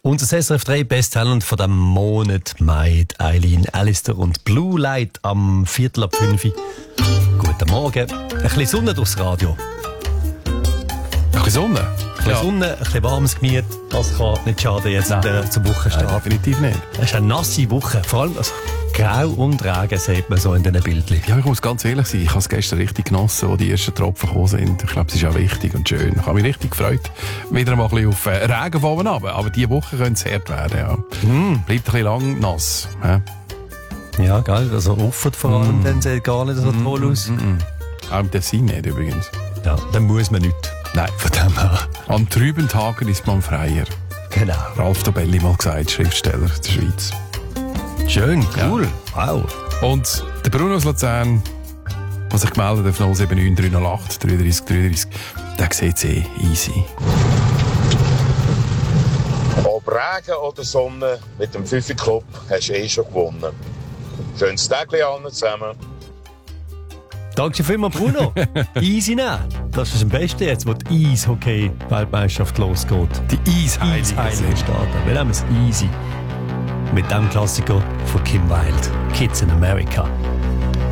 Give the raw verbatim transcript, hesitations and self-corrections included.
Unser S R F drei Best Talent von dem Monat Mai, Eileen Allister und Blue Light am Viertel ab fünf. Guten Morgen. Ein bisschen Sonne durchs Radio. Ein bisschen Sonne? Ein bisschen ja. Sonne, ein bisschen warmes Gemüt. Das kann nicht schaden jetzt äh, zur Wochenstart. Nein, definitiv nicht. Es ist eine nasse Woche. Vor allem also, Grau und Regen sieht man so in diesen Bildchen. Ja, ich muss ganz ehrlich sein, ich habe es gestern richtig genossen, als die ersten Tropfen gekommen sind. Ich glaube, es ist auch wichtig und schön. Ich habe mich richtig gefreut. Wieder mal ein bisschen auf äh, Regen von oben runter. Aber diese Woche könnte es hart werden. Ja. Mm. Bleibt ein bisschen lang nass. Ja, ja geil. Also offen vor allem, mm. dann sieht gar nicht so mm. toll aus. Mm. Mm. Auch im Tessin nicht übrigens. Ja, dann muss man nicht. Nein, von dem her. An trüben Tagen ist man freier. Genau. Ralf Dobelli mal gesagt, Schriftsteller der Schweiz. Schön, cool. Ja. Wow. Und der Bruno aus Luzern, der sich gemeldet hat, null sieben neun drei null acht drei drei drei drei, der sieht es eh easy. Ob Regen oder Sonne, mit dem Pfiffi-Club hast du eh schon gewonnen. Schönes Tag allen zusammen. Danke vielmals, Bruno. Easy nehmen. Das ist am besten jetzt, wo die Eishockey-Weltmeisterschaft losgeht. Die Eisheilige. Eisheilige starten. Wir nehmen es easy. Mit dem Klassiker von Kim Wilde, Kids in America.